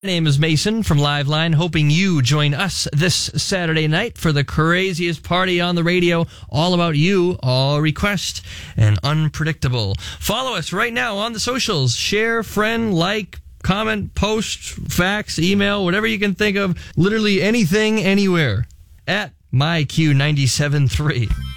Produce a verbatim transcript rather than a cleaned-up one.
My name is Mason from Liveline, hoping you join us this Saturday night for the craziest party on the radio, all about you, all request, and unpredictable. Follow us right now on the socials. Share, friend, like, comment, post, fax, email, whatever you can think of. Literally anything, anywhere. At My Q ninety-seven point three.